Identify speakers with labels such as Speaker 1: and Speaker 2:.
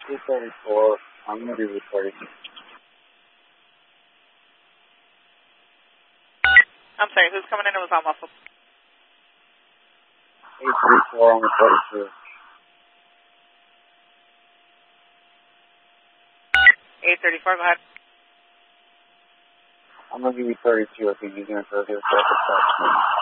Speaker 1: 234. I'm going to be reporting.
Speaker 2: I'm sorry, who's coming in? It was all muffled.
Speaker 1: 834 on the 42.
Speaker 2: 834, go ahead.
Speaker 1: I'm going to give you 32 if you're using it for a vehicle.